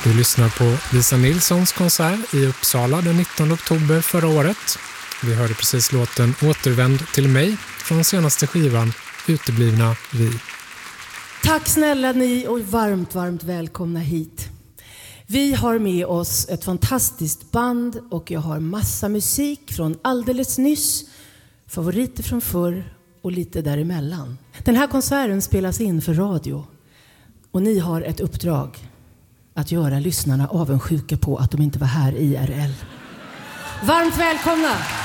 Du lyssnar på Lisa Nilssons konsert i Uppsala den 19 oktober förra året. Vi hörde precis låten Återvänd till mig från senaste skivan Uteblivna vi. Tack snälla ni och varmt välkomna hit. Vi har med oss ett fantastiskt band och jag har massa musik från alldeles nyss, favoriter från förr och lite däremellan. Den här konserten spelas in för radio och ni har ett uppdrag att göra lyssnarna avundsjuka på att de inte var här IRL. Varmt välkomna!